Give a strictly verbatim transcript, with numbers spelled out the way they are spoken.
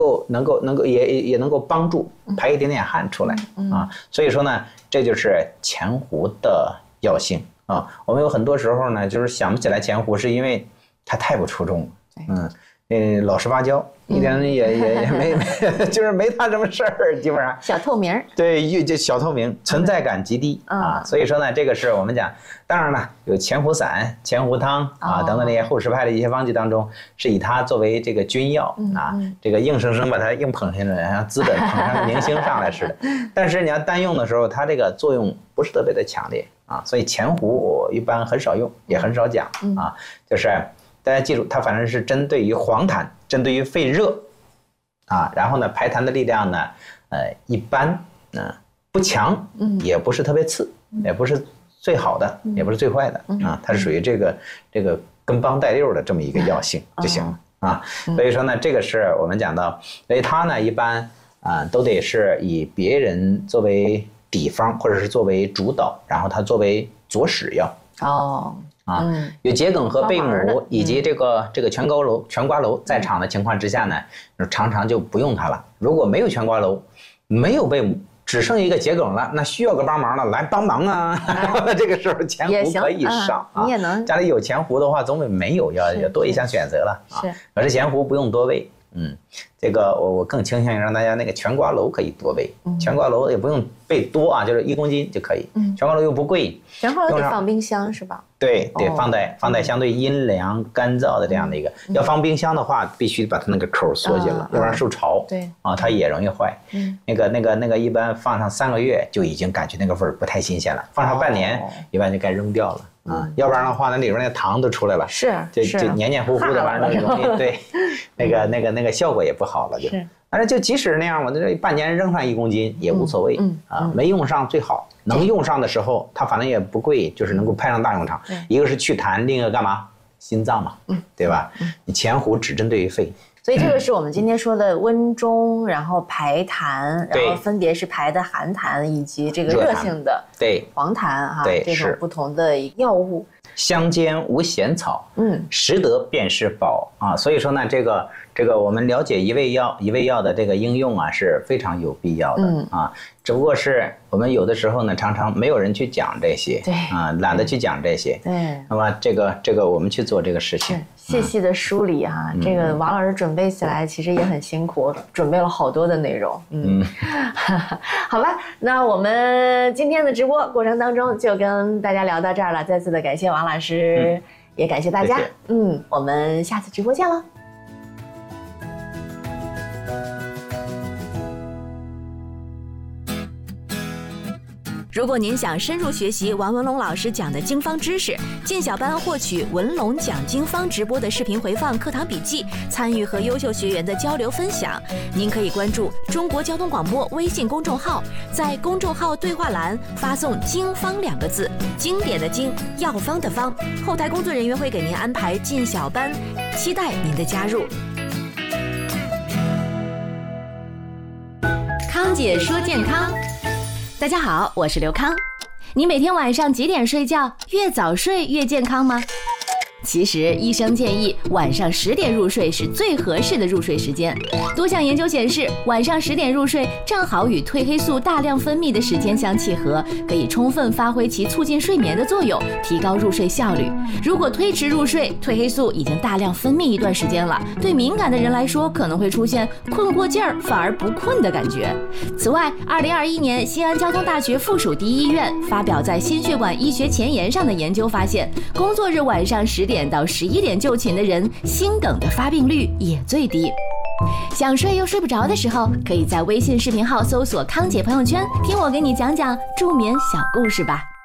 够能够能够也也能够帮助排一点点汗出来啊。所以说呢，这就是前胡的药性啊。我们有很多时候呢，就是想不起来前胡，是因为它太不出众了，嗯。嗯，老实巴交，一点也也也没没，就是没他什么事儿，基本上小透明。 对，就小透明，存在感极低、嗯、啊。所以说呢，这个是我们讲，当然了，有前胡散、前胡汤啊、哦、等等这些后实派的一些方剂当中，是以它作为这个君药、嗯、啊，这个硬生生把它硬捧下来，像资本捧上明星上来似的。但是你要单用的时候，它这个作用不是特别的强烈啊，所以前胡我一般很少用，也很少讲啊，就是。大家记住，它反正是针对于黄痰，针对于肺热，啊，然后呢，排痰的力量呢，呃，一般，嗯、呃，不强，也不是特别次，也不是最好的，也不是最坏的，啊，它是属于这个这个跟帮带溜的这么一个药性就行了啊。所以说呢，这个是我们讲到，所以它呢，一般啊、呃，都得是以别人作为底方，或者是作为主导，然后它作为佐使药。哦。啊，有桔梗和贝母以及这个这个全瓜蒌全瓜蒌在场的情况之下呢，常常就不用它了。如果没有全瓜蒌，没有贝母，只剩一个桔梗了，那需要个帮忙了，来帮忙啊！这个时候前胡可以上啊， 你也能。 家里有前胡的话，总比没有要要多一项选择了啊。是，可是前胡不用多喂。嗯，这个我我更倾向于让大家那个全瓜蒌可以多喂，嗯、全瓜蒌也不用备多啊，就是一公斤就可以。嗯、全瓜蒌又不贵， 全瓜蒌得放冰箱是吧？ 对，得放在、哦、放在相对阴凉干燥的这样的一个。嗯、要放冰箱的话，必须把它那个口缩紧了，嗯、要不然受潮。对啊，它也容易坏。嗯，那个那个那个一般放上三个月就已经感觉那个味儿不太新鲜了，放上半年、哦、一般就该扔掉了。啊、嗯，要不然的话，那里边那个糖都出来了， 是， 就就黏黏糊糊的玩意儿，容易对，那个那个那个效果也不好了，就。是。但是就即使那样，我这半年扔上一公斤也无所谓，嗯嗯、啊，没用上最好，能用上的时候，它反正也不贵，就是能够派上大用场。一个是祛痰，另一个干嘛？心脏嘛，嗯，对吧？嗯、你前胡只针对于肺。 所以这个是我们今天说的温中，然后排痰，然后分别是排的寒痰以及这个热性的对黄痰哈，这种不同的药物。 乡间无闲草，嗯，识得便是宝啊。所以说呢，这个这个我们了解一味药一味药的这个应用啊是非常有必要的、嗯、啊。只不过是我们有的时候呢，常常没有人去讲这些，对啊，懒得去讲这些。对，那么这个这个我们去做这个事情， 细细的梳理哈、啊嗯。这个王老师准备起来其实也很辛苦，准备了好多的内容。嗯，嗯好吧，那我们今天的直播过程当中就跟大家聊到这儿了，再次的感谢王老师，嗯、也感谢大家。谢谢嗯，我们下次直播见了。 如果您想深入学习王文龙老师讲的经方知识，进小班获取文龙讲经方直播的视频回放、课堂笔记，参与和优秀学员的交流分享，您可以关注中国交通广播微信公众号，在公众号对话栏发送“经方”两个字，经典的经，药方的方，后台工作人员会给您安排进小班，期待您的加入。康姐说健康。大家好，我是刘康。你每天晚上几点睡觉？越早睡越健康吗？其实医生建议晚上十点入睡是最合适的入睡时间。多项研究显示，晚上十点入睡正好与褪黑素大量分泌的时间相契合，可以充分发挥其促进睡眠的作用，提高入睡效率。如果推迟入睡，褪黑素已经大量分泌一段时间了，对敏感的人来说可能会出现困过劲儿反而不困的感觉。此外，二零二一年西安交通大学附属第一医院发表在心血管医学前沿上的研究发现，工作日晚上十点到十一点就寝的人，心梗的发病率也最低。想睡又睡不着的时候，可以在微信视频号搜索康姐朋友圈，听我给你讲讲助眠小故事吧。